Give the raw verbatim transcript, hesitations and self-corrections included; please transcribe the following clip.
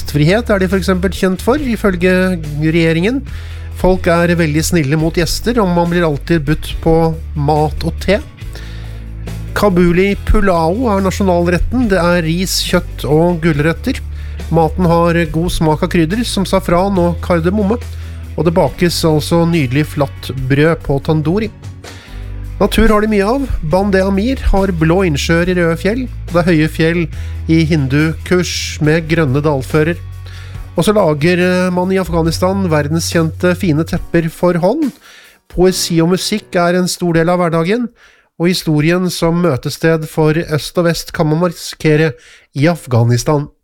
gjestfrihet er de for eksempel kjent for, ifølge regjeringen. Folk er veldig snille mot gjester, og man blir alltid budt på mat og te. Kabuli pulao er nasjonalretten. Det er ris, kjøtt og gulrøtter. Maten har god smak av krydder, som safran og kardemomme, og det bakes altså nydelig flatt brød på tandoori. Natur har de mye av. Bandé Amir har blå innsjøer i røde fjell. Det er høye fjell i Hindu-kurs med grønne dalfører. Og så lager man i Afghanistan verdenskjente fine tepper for hånd. Poesi og musikk er en stor del av hverdagen, og historien som møtested for øst og vest kan man markere i Afghanistan.